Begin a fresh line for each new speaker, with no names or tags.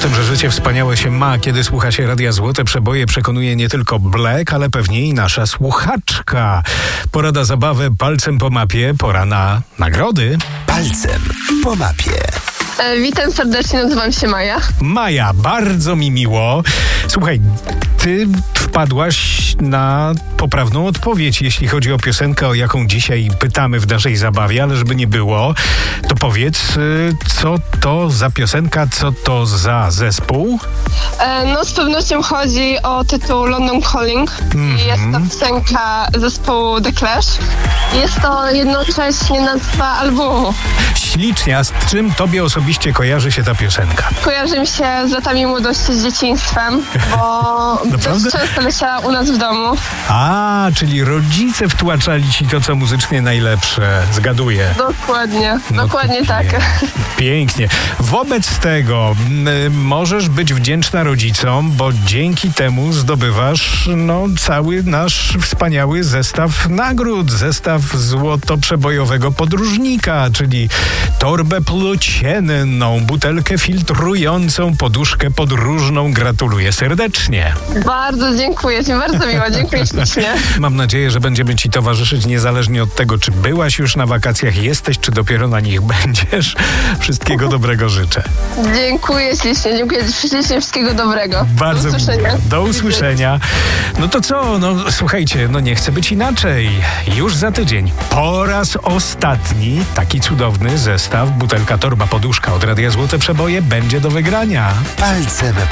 tym, że życie wspaniałe się ma, kiedy słucha się Radia Złote Przeboje, przekonuje nie tylko Black, ale pewnie i nasza słuchaczka. Pora na zabawę palcem po mapie, pora na nagrody.
Palcem po mapie.
Witam serdecznie, nazywam się Maja.
Maja, bardzo mi miło. Słuchaj, ty wpadłaś na poprawną odpowiedź, jeśli chodzi o piosenkę, o jaką dzisiaj pytamy w naszej zabawie, ale żeby nie było, to powiedz, co to za piosenka, co to za zespół?
No z pewnością chodzi o tytuł London Calling. Jest to piosenka zespołu The Clash. Jest to jednocześnie nazwa albumu.
Ślicznie, a z czym tobie osobiście kojarzy się ta piosenka?
Kojarzy mi się z latami młodości, z dzieciństwem, bo dość często leciała u nas w domu.
A, czyli rodzice wtłaczali ci to, co muzycznie najlepsze. Zgaduję.
Dokładnie,
No
dokładnie tak.
Pięknie. Wobec tego możesz być wdzięczna rodzicom, bo dzięki temu zdobywasz cały nasz wspaniały zestaw nagród. Zestaw złotoprzebojowego podróżnika, czyli torbę plocienną, butelkę filtrującą, poduszkę podróżną. Gratuluję serdecznie.
Bardzo dziękuję Ci, bardzo miło, dziękuję ślicznie.
Mam nadzieję, że będziemy Ci towarzyszyć niezależnie od tego, czy byłaś już na wakacjach, jesteś, czy dopiero na nich będziesz. Wszystkiego dobrego życzę.
Dziękuję ślicznie, dziękuję ślicznie, wszystkiego dobrego.
Bardzo
do usłyszenia.
Do usłyszenia. No to co? Słuchajcie, nie chcę być inaczej. Już za tydzień, po raz ostatni, taki cudowny zestaw, butelka, torba, poduszka od Radia Złote Przeboje będzie do wygrania.
Palcem